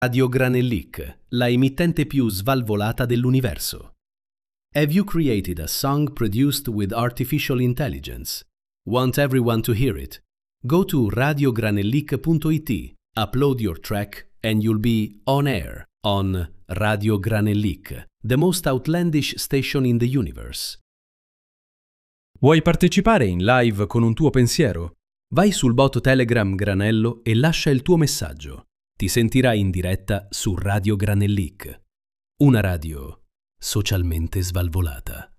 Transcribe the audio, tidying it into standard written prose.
Radio Granellic, la emittente più svalvolata dell'universo. Have you created a song produced with artificial intelligence? Want everyone to hear it? Go to radiogranellic.it, upload your track and you'll be on air on Radio Granellic, the most outlandish station in the universe. Vuoi partecipare in live con un tuo pensiero? Vai sul bot Telegram Granello e lascia il tuo messaggio. Ti sentirai in diretta su Radio Granellic, una radio socialmente svalvolata.